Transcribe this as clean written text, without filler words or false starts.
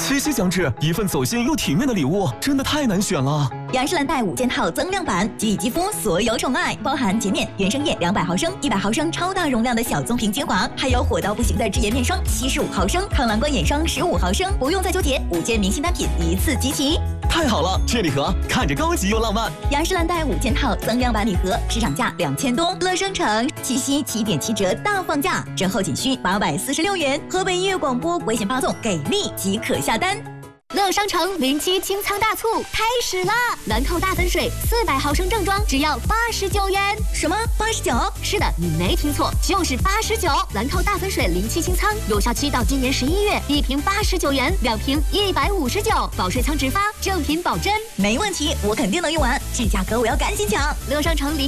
七夕将至，一份走心又体面的礼物，真的太难选了。 雅诗兰黛5件套增量版，给予肌肤所有宠爱，包含洁面原生液200毫升、100毫升超大容量的小棕瓶精华，还有火到不行的智颜面霜75毫升、抗蓝光眼霜15毫升，不用再纠结，5件明星单品一次集齐。 太好了，这礼盒看着高级又浪漫。 雅诗兰黛5件套增量版礼盒，市场价2000多，乐商城七夕7.7折大放价，折后仅需846元。河北音乐广播危险发送给力即可下单。 乐商城07清仓大促开始啦！兰蔻大粉水400毫升正装只要89元。 什么89？ 是的，你没听错，就是89。兰蔻大粉水07清仓，有效期到今年11月，1瓶89元，2瓶159，保水仓直发，正品保真。 没问题，我肯定能用完，这价格我要赶紧抢。 乐商城